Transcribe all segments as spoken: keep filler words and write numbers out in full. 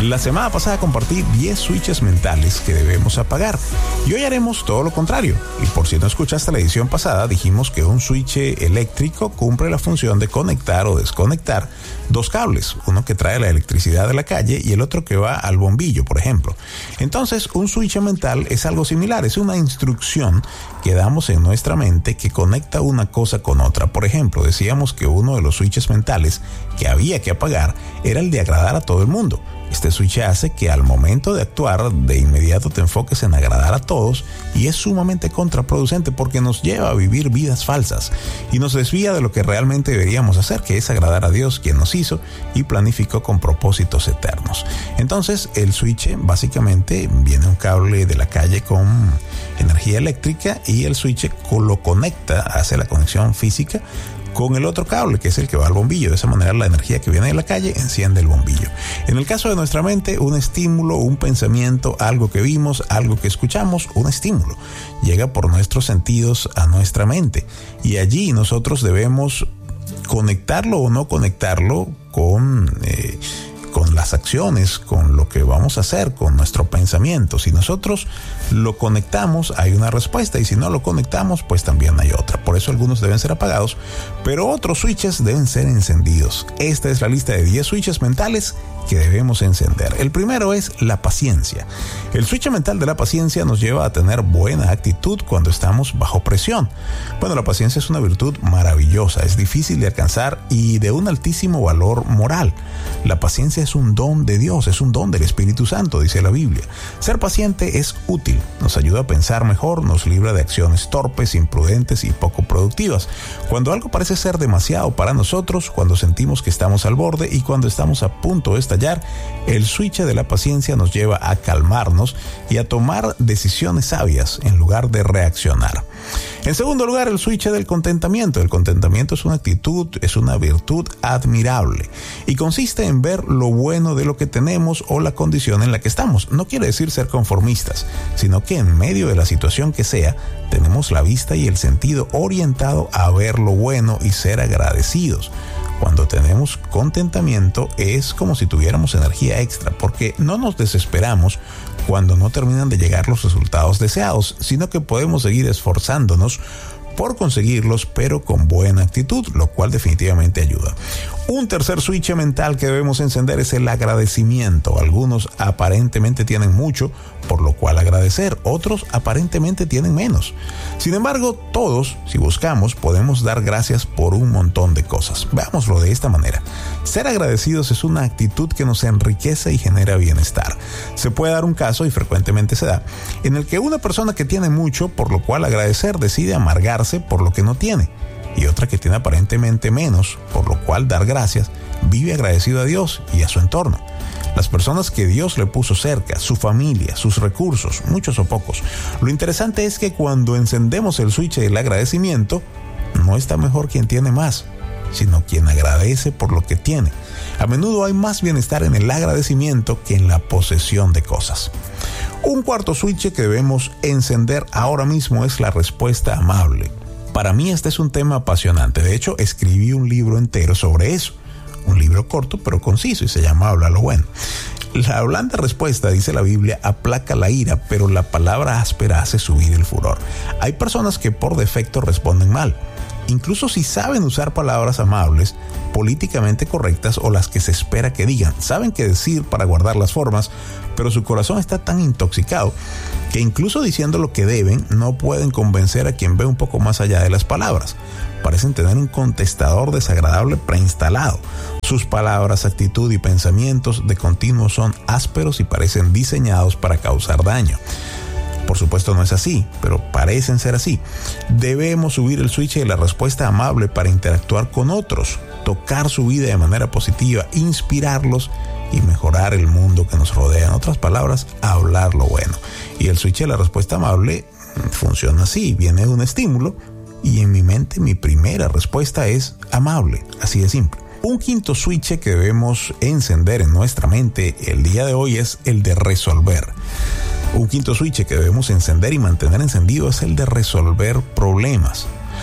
La semana pasada compartí diez switches mentales que debemos apagar y hoy haremos todo lo contrario. Y por si no escuchaste la edición pasada, dijimos que un switch eléctrico cumple la función de conectar o desconectar dos cables, uno que trae la electricidad de la calle y el otro que va al bombillo, por ejemplo. Entonces, un switch mental es algo similar, es una instrucción que damos en nuestra mente que conecta una cosa con otra. Por ejemplo, decíamos que uno de los switches mentales que había que apagar era el de agradar a todo el mundo. Este switch hace que al momento de actuar, de inmediato te enfoques en agradar a todos y es sumamente contraproducente porque nos lleva a vivir vidas falsas y nos desvía de lo que realmente deberíamos hacer, que es agradar a Dios, quien nos hizo y planificó con propósitos eternos. Entonces, el switch básicamente viene un cable de la calle con energía eléctrica y el switch lo conecta, hace la conexión física con el otro cable, que es el que va al bombillo. De esa manera, la energía que viene de la calle enciende el bombillo. En el caso de nuestra mente, un estímulo, un pensamiento, algo que vimos, algo que escuchamos, un estímulo, llega por nuestros sentidos a nuestra mente. Y allí nosotros debemos conectarlo o no conectarlo con... Eh, con las acciones, con lo que vamos a hacer, con nuestro pensamiento. Si nosotros lo conectamos, hay una respuesta, y si no lo conectamos, pues también hay otra. Por eso algunos deben ser apagados, pero otros switches deben ser encendidos. Esta es la lista de diez switches mentales que debemos encender. El primero es la paciencia. El switch mental de la paciencia nos lleva a tener buena actitud cuando estamos bajo presión. Bueno, la paciencia es una virtud maravillosa, es difícil de alcanzar y de un altísimo valor moral. La paciencia es un don de Dios, es un don del Espíritu Santo, dice la Biblia. Ser paciente es útil, nos ayuda a pensar mejor, nos libra de acciones torpes, imprudentes y poco productivas. Cuando algo parece ser demasiado para nosotros, cuando sentimos que estamos al borde y cuando estamos a punto de estallar, el switch de la paciencia nos lleva a calmarnos y a tomar decisiones sabias en lugar de reaccionar. En segundo lugar, el switch del contentamiento. El contentamiento es una actitud, es una virtud admirable y consiste en ver lo bueno de lo que tenemos o la condición en la que estamos. No quiere decir ser conformistas, sino que en medio de la situación que sea, tenemos la vista y el sentido orientado a ver lo bueno y ser agradecidos. Cuando tenemos contentamiento es como si tuviéramos energía extra, porque no nos desesperamos cuando no terminan de llegar los resultados deseados, sino que podemos seguir esforzándonos por conseguirlos, pero con buena actitud, lo cual definitivamente ayuda. Un tercer switch mental que debemos encender es el agradecimiento. Algunos aparentemente tienen mucho, por lo cual agradecer. Otros aparentemente tienen menos. Sin embargo, todos, si buscamos, podemos dar gracias por un montón de cosas. Veámoslo de esta manera. Ser agradecidos es una actitud que nos enriquece y genera bienestar. Se puede dar un caso, y frecuentemente se da, en el que una persona que tiene mucho, por lo cual agradecer, decide amargarse por lo que no tiene. Y otra que tiene aparentemente menos, por lo cual dar gracias, vive agradecido a Dios y a su entorno. Las personas que Dios le puso cerca, su familia, sus recursos, muchos o pocos. Lo interesante es que cuando encendemos el switch del agradecimiento, no está mejor quien tiene más, sino quien agradece por lo que tiene. A menudo hay más bienestar en el agradecimiento que en la posesión de cosas. Un cuarto switch que debemos encender ahora mismo es la respuesta amable. Para mí este es un tema apasionante. De hecho, escribí un libro entero sobre eso. Un libro corto pero conciso y se llama Habla lo bueno. La blanda respuesta, dice la Biblia, aplaca la ira, pero la palabra áspera hace subir el furor. Hay personas que por defecto responden mal, incluso si saben usar palabras amables, políticamente correctas o las que se espera que digan. Saben qué decir para guardar las formas, pero su corazón está tan intoxicado que incluso diciendo lo que deben, no pueden convencer a quien ve un poco más allá de las palabras. Parecen tener un contestador desagradable preinstalado. Sus palabras, actitud y pensamientos de continuo son ásperos y parecen diseñados para causar daño. Por supuesto no es así, pero parecen ser así. Debemos subir el switch de la respuesta amable para interactuar con otros, tocar su vida de manera positiva, inspirarlos y mejorar el mundo que nos rodea. En otras palabras, hablar lo bueno. Y el switch de la respuesta amable funciona así. Viene un estímulo y en mi mente mi primera respuesta es amable, así de simple. Un quinto switch que debemos encender en nuestra mente el día de hoy es el de resolver. Un quinto switch que debemos encender y mantener encendido es el de resolver problemas.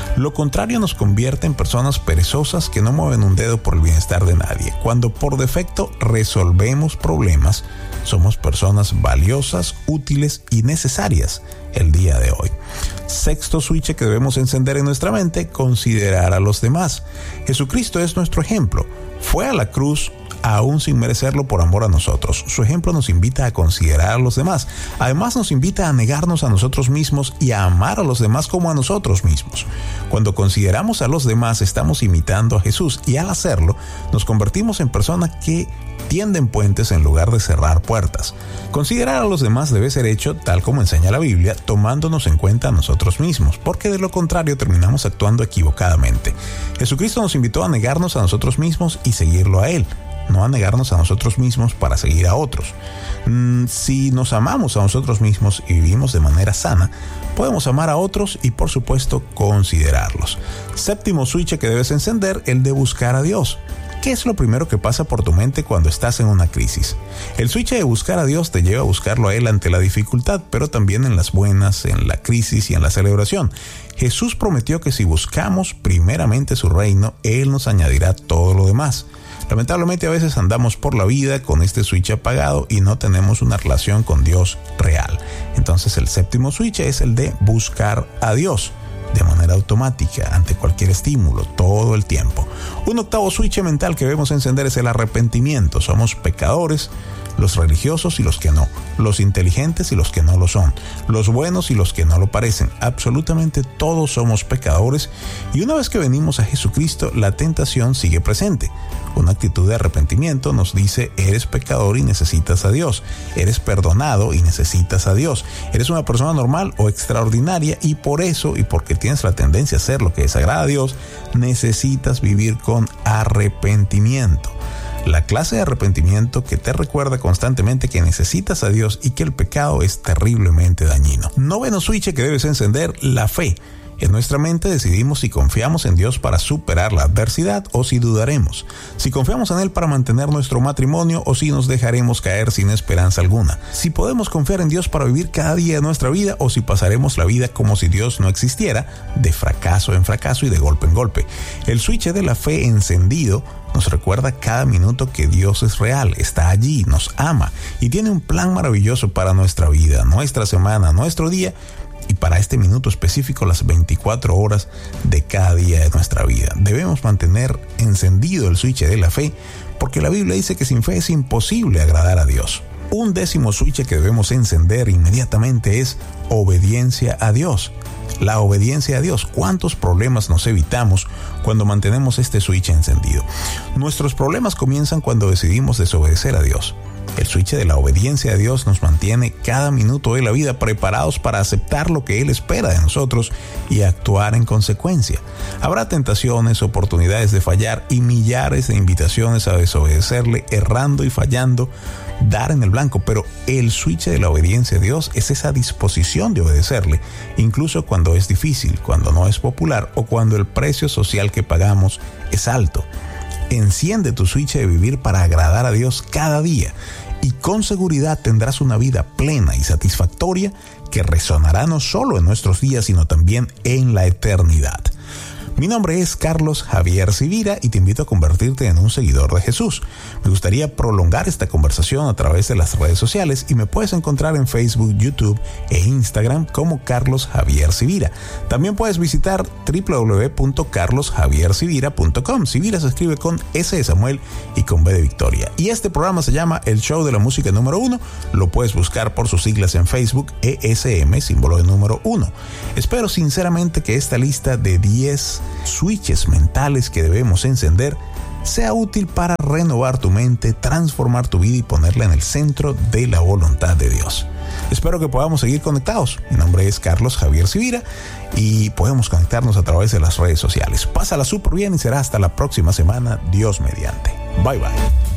Lo contrario nos convierte en personas perezosas que no mueven un dedo por el bienestar de nadie. Cuando por defecto resolvemos problemas, somos personas valiosas, útiles y necesarias el día de hoy. Sexto switch que debemos encender en nuestra mente: considerar a los demás. Jesucristo es nuestro ejemplo. Fue a la cruz aún sin merecerlo por amor a nosotros. Su ejemplo nos invita a considerar a los demás. Además nos invita a negarnos a nosotros mismos y a amar a los demás como a nosotros mismos. Cuando consideramos a los demás, estamos imitando a Jesús, y al hacerlo nos convertimos en personas que tienden puentes en lugar de cerrar puertas. Considerar a los demás debe ser hecho, tal como enseña la Biblia, tomándonos en cuenta a nosotros mismos, porque de lo contrario terminamos actuando equivocadamente. Jesucristo nos invitó a negarnos a nosotros mismos y seguirlo a Él, no a negarnos a nosotros mismos para seguir a otros. Mm, si nos amamos a nosotros mismos y vivimos de manera sana, podemos amar a otros y, por supuesto, considerarlos. Séptimo switch que debes encender: el de buscar a Dios. ¿Qué es lo primero que pasa por tu mente cuando estás en una crisis? El switch de buscar a Dios te lleva a buscarlo a Él ante la dificultad, pero también en las buenas, en la crisis y en la celebración. Jesús prometió que si buscamos primeramente su reino, Él nos añadirá todo lo demás. Lamentablemente a veces andamos por la vida con este switch apagado y no tenemos una relación con Dios real. Entonces el séptimo switch es el de buscar a Dios de manera automática, ante cualquier estímulo, todo el tiempo. Un octavo switch mental que debemos encender es el arrepentimiento. Somos pecadores, los religiosos y los que no, los inteligentes y los que no lo son, los buenos y los que no lo parecen. Absolutamente todos somos pecadores, y una vez que venimos a Jesucristo, la tentación sigue presente. Una actitud de arrepentimiento nos dice: eres pecador y necesitas a Dios, eres perdonado y necesitas a Dios, eres una persona normal o extraordinaria, y por eso, y porque tienes la tendencia a hacer lo que desagrada a Dios, necesitas vivir con arrepentimiento. La clase de arrepentimiento que te recuerda constantemente que necesitas a Dios y que el pecado es terriblemente dañino. Noveno switch que debes encender: la fe. En nuestra mente decidimos si confiamos en Dios para superar la adversidad o si dudaremos, si confiamos en Él para mantener nuestro matrimonio o si nos dejaremos caer sin esperanza alguna, si podemos confiar en Dios para vivir cada día de nuestra vida o si pasaremos la vida como si Dios no existiera, de fracaso en fracaso y de golpe en golpe. El switch de la fe encendido nos recuerda cada minuto que Dios es real, está allí, nos ama y tiene un plan maravilloso para nuestra vida, nuestra semana, nuestro día, y para este minuto específico las veinticuatro horas de cada día de nuestra vida. Debemos mantener encendido el switch de la fe, porque la Biblia dice que sin fe es imposible agradar a Dios. Un décimo switch que debemos encender inmediatamente es obediencia a Dios. La obediencia a Dios. ¿Cuántos problemas nos evitamos cuando mantenemos este switch encendido? Nuestros problemas comienzan cuando decidimos desobedecer a Dios. El switch de la obediencia a Dios nos mantiene cada minuto de la vida preparados para aceptar lo que Él espera de nosotros y actuar en consecuencia. Habrá tentaciones, oportunidades de fallar y millares de invitaciones a desobedecerle, errando y fallando, dar en el blanco, pero el switch de la obediencia a Dios es esa disposición de obedecerle, incluso cuando es difícil, cuando no es popular o cuando el precio social que pagamos es alto. Enciende tu switch de vivir para agradar a Dios cada día y con seguridad tendrás una vida plena y satisfactoria que resonará no solo en nuestros días, sino también en la eternidad. Mi nombre es Carlos Javier Civira y te invito a convertirte en un seguidor de Jesús. Me gustaría prolongar esta conversación a través de las redes sociales y me puedes encontrar en Facebook, YouTube e Instagram como Carlos Javier Civira. También puedes visitar doble u doble u doble u punto carlos javier civira punto com. Civira se escribe con S de Samuel y con B de Victoria. Y este programa se llama El Show de la Música número uno. Lo puedes buscar por sus siglas en Facebook, E S M, símbolo de número uno. Espero sinceramente que esta lista de diez switches mentales que debemos encender sea útil para renovar tu mente, transformar tu vida y ponerla en el centro de la voluntad de Dios. Espero que podamos seguir conectados. Mi nombre es Carlos Javier Civira y podemos conectarnos a través de las redes sociales. Pásala súper bien y será hasta la próxima semana, Dios mediante. Bye bye.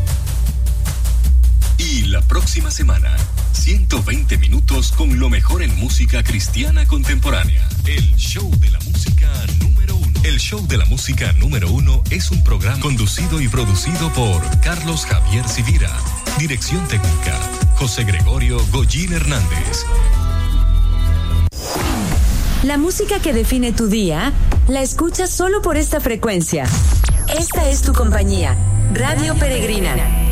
Y la próxima semana, ciento veinte minutos con lo mejor en música cristiana contemporánea. El Show de la Música número uno. El Show de la Música número uno es un programa conducido y producido por Carlos Javier Civira. Dirección técnica, José Gregorio Goyín Hernández. La música que define tu día, la escuchas solo por esta frecuencia. Esta es tu compañía, Radio Peregrina.